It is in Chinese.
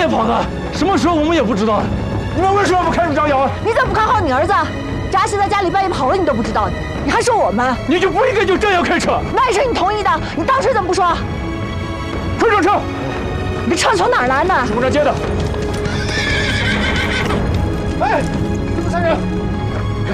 也跑的，什么时候我们也不知道。你们为什么不看住张瑶？ 你怎么不看好你儿子？扎西在家里半夜跑了，你都不知道，你还说我们？ 你就不应该就这样开车。 那也是你同意的，你当时怎么不说？ 快上车！ 你车从哪儿来的？ 是部长接的。哎，你们三人。